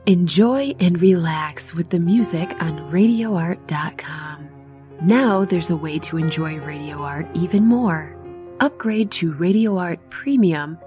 Enjoy and relax with the music on RadioArt.com. Now there's a way to enjoy Radio Art even more. Upgrade to Radio Art Premium